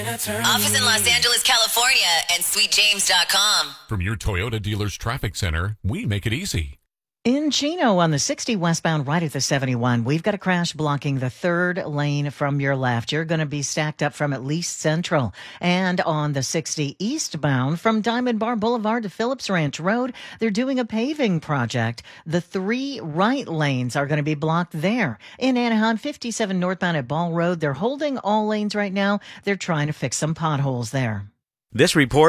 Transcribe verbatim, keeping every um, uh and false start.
Office in Los Angeles, California, and sweet james dot com. From your Toyota dealer's traffic center, we make it easy. In Chino on the sixty westbound right at the seventy-one, we've got a crash blocking the third lane from your left. You're going to be stacked up from at least Central. And on the sixty eastbound from Diamond Bar Boulevard to Phillips Ranch Road, they're doing a paving project. The three right lanes are going to be blocked there. In Anaheim, fifty-seven northbound at Ball Road, they're holding all lanes right now. They're trying to fix some potholes there. This report